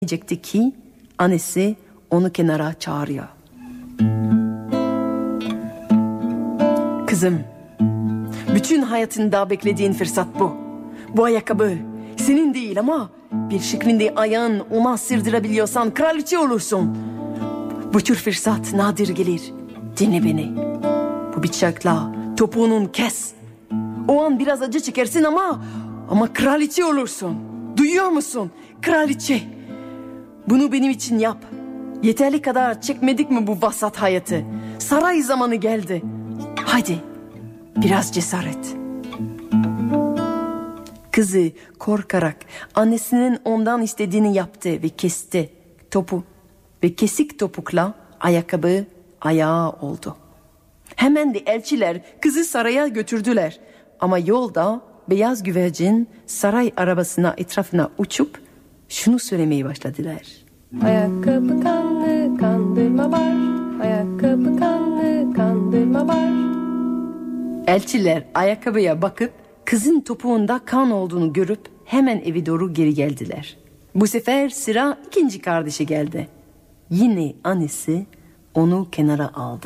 diyecekti ki annesi onu kenara çağırıyor. Kızım, bütün hayatında beklediğin fırsat bu. Bu ayakkabı senin değil ama bir şeklinde ayağın ona sırdırabiliyorsan kraliçe olursun. Bu tür fırsat nadir gelir. Dinle beni. Bu bıçakla topuğunun kes. O an biraz acı çekersin ama kraliçe olursun. Duyuyor musun? Kraliçe. Bunu benim için yap. Yeterli kadar çekmedik mi bu vasat hayatı? Saray zamanı geldi. Haydi biraz cesaret. Kızı korkarak annesinin ondan istediğini yaptı ve kesti topu. Ve kesik topukla ayakkabı ayağı oldu. Hemen de elçiler kızı saraya götürdüler. Ama yolda beyaz güvercin saray arabasına etrafına uçup şunu söylemeye başladılar. Ayakkabı kanlı kandırma var. Ayakkabı kanlı kandırma var. Elçiler ayakkabıya bakıp kızın topuğunda kan olduğunu görüp hemen eve doğru geri geldiler. Bu sefer sıra ikinci kardeşe geldi. Yine annesi onu kenara aldı.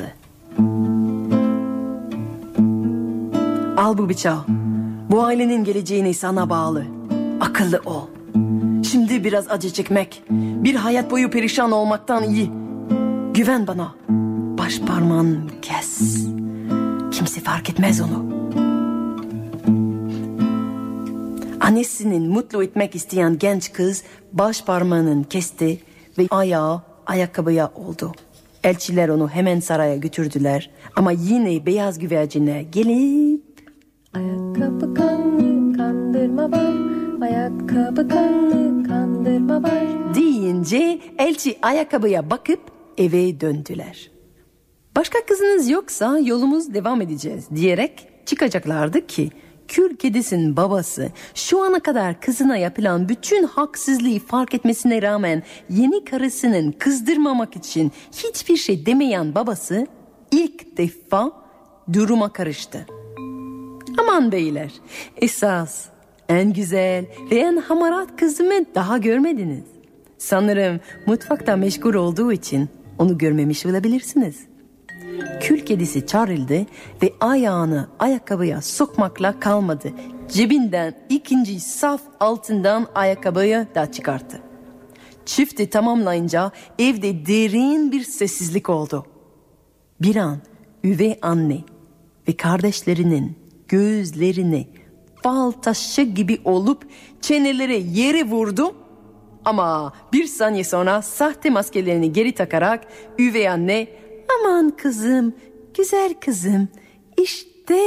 Al bu bıçağı. Bu ailenin geleceğini sana bağlı. Akıllı ol. Şimdi biraz acı çekmek, bir hayat boyu perişan olmaktan iyi. Güven bana. Baş parmağını kes. Kimse fark etmez onu. Annesinin mutlu etmek isteyen genç kız baş parmağını kesti ve ayağı ayakkabıya oldu. Elçiler onu hemen saraya götürdüler ama yine beyaz güvercine gelip ayakkabı kanlı kandırma var. Ayakkabı kanlı kandırma var deyince elçi ayakkabıya bakıp eve döndüler. Başka kızınız yoksa yolumuz devam edeceğiz diyerek çıkacaklardı ki kül kedisinin babası şu ana kadar kızına yapılan bütün haksızlığı fark etmesine rağmen yeni karısının kızdırmamak için hiçbir şey demeyen babası ilk defa duruma karıştı. Aman beyler, esas en güzel ve en hamarat kızımı daha görmediniz. Sanırım mutfakta meşgul olduğu için onu görmemiş olabilirsiniz. Kül kedisi çağrıldı ve ayağını ayakkabıya sokmakla kalmadı. Cebinden ikinci saf altından ayakkabıyı da çıkarttı. Çifti tamamlayınca evde derin bir sessizlik oldu. Bir an üvey anne ve kardeşlerinin gözlerini fal taşı gibi olup çeneleri yere vurdu. Ama bir saniye sonra sahte maskelerini geri takarak üvey anne aman kızım, güzel kızım, işte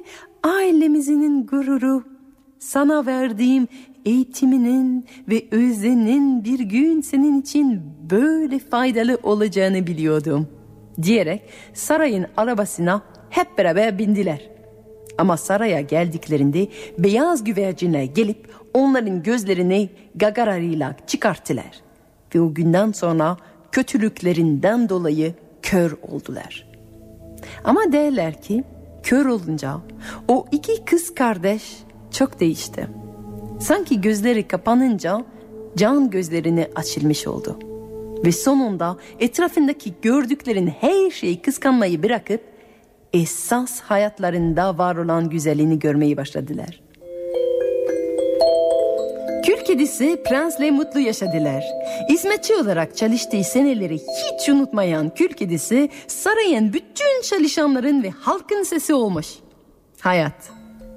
ailemizin gururu. Sana verdiğim eğitiminin ve özenin bir gün senin için böyle faydalı olacağını biliyordum diyerek sarayın arabasına hep beraber bindiler. Ama saraya geldiklerinde beyaz güvercinler gelip onların gözlerini gagarayla çıkarttılar. Ve o günden sonra kötülüklerinden dolayı kör oldular. Ama derler ki kör olunca o iki kız kardeş çok değişti. Sanki gözleri kapanınca can gözlerine açılmış oldu. Ve sonunda etrafındaki gördüklerin her şeyi kıskanmayı bırakıp esas hayatlarında var olan güzelliğini görmeyi başladılar. Kül kedisi prensle mutlu yaşadılar. Hizmetçi olarak çalıştığı seneleri hiç unutmayan kül kedisi sarayın bütün çalışanların ve halkın sesi olmuş. Hayat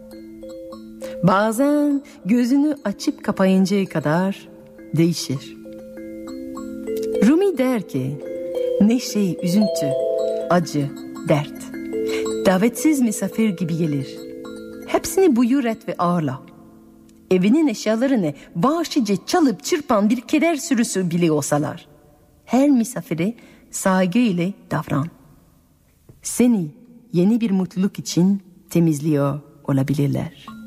bazen gözünü açıp kapayıncaya kadar değişir. Rumi der ki neşe, üzüntü, acı, dert davetsiz misafir gibi gelir. Hepsini buyur et ve ağırla. Evinin eşyalarını vahşice çalıp çırpan bir keder sürüsü bile olsalar, her misafire saygı ile davran. Seni yeni bir mutluluk için temizliyor olabilirler.